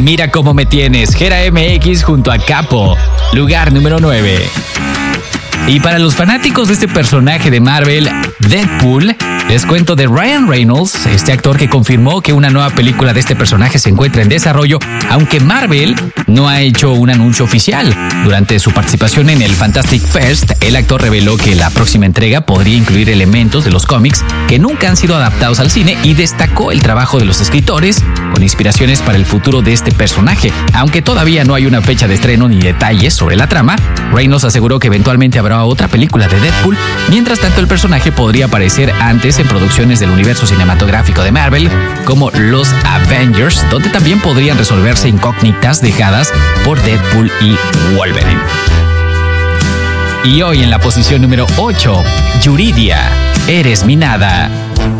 Mira cómo me tienes, Gera MX junto a Capo, lugar número 9. Y para los fanáticos de este personaje de Marvel, Deadpool, les cuento de Ryan Reynolds, este actor que confirmó que una nueva película de este personaje se encuentra en desarrollo, aunque Marvel no ha hecho un anuncio oficial. Durante su participación en el Fantastic Fest, el actor reveló que la próxima entrega podría incluir elementos de los cómics que nunca han sido adaptados al cine y destacó el trabajo de los escritores con inspiraciones para el futuro de este personaje. Aunque todavía no hay una fecha de estreno ni detalles sobre la trama, Reynolds aseguró que eventualmente habrá otra película de Deadpool. Mientras tanto, el personaje podría aparecer antes en producciones del universo cinematográfico de Marvel, como los Avengers, donde también podrían resolverse incógnitas dejadas por Deadpool y Wolverine. Y hoy en la posición número 8, Yuridia, Eres mi nada.